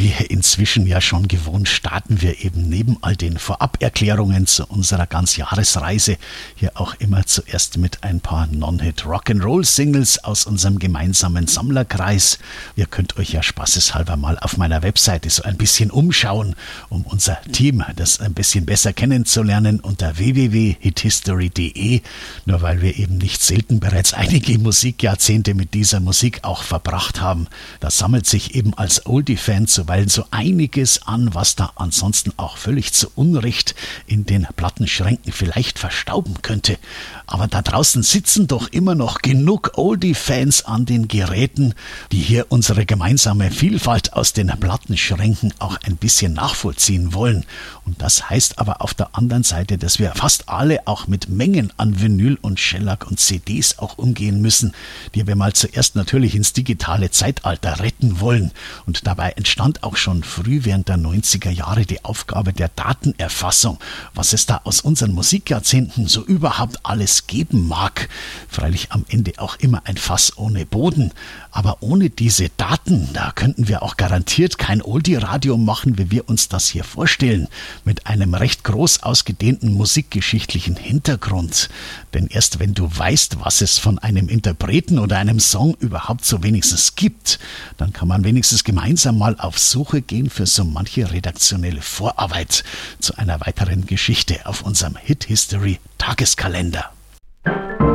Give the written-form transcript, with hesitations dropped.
Wie inzwischen ja schon gewohnt, starten wir eben neben all den Voraberklärungen zu unserer Ganzjahresreise hier auch immer zuerst mit ein paar Non-Hit-Rock'n'Roll-Singles aus unserem gemeinsamen Sammlerkreis. Ihr könnt euch ja spaßeshalber mal auf meiner Webseite so ein bisschen umschauen, um unser Team das ein bisschen besser kennenzulernen unter www.hithistory.de. Nur weil wir eben nicht selten bereits einige Musikjahrzehnte mit dieser Musik auch verbracht haben, da sammelt sich eben als Oldie-Fan zuweilen so einiges an, was da ansonsten auch völlig zu Unrecht in den Plattenschränken vielleicht verstauben könnte. Aber da draußen sitzen doch immer noch genug Oldie-Fans an den Geräten, die hier unsere gemeinsame Vielfalt aus den Plattenschränken auch ein bisschen nachvollziehen wollen. Und das heißt aber auf der anderen Seite, dass wir fast alle auch mit Mengen an Vinyl und Shellac und CDs auch umgehen müssen, die wir mal zuerst natürlich ins digitale Zeitalter retten wollen. Und dabei entstand auch schon früh während der 90er Jahre die Aufgabe der Datenerfassung, was es da aus unseren Musikjahrzehnten so überhaupt alles geben mag. Freilich am Ende auch immer ein Fass ohne Boden. Aber ohne diese Daten, da könnten wir auch garantiert kein Oldie-Radio machen, wie wir uns das hier vorstellen, mit einem recht groß ausgedehnten musikgeschichtlichen Hintergrund. Denn erst wenn du weißt, was es von einem Interpreten oder einem Song überhaupt so wenigstens gibt, dann kann man wenigstens gemeinsam mal auf Suche gehen für so manche redaktionelle Vorarbeit zu einer weiteren Geschichte auf unserem Hit History Tageskalender.